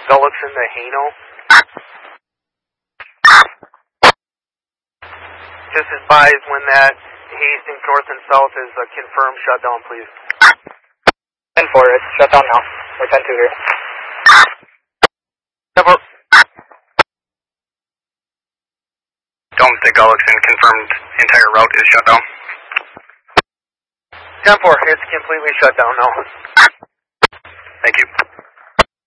Gullickson to Hano. Just advise when that Hastings north and south is a confirmed shutdown, please. 10-4, it's shut down now. We're 10-2 here. 10-4. Dome to Gullickson, confirmed entire route is shut down. 10-4, it's completely shut down now. Thank you.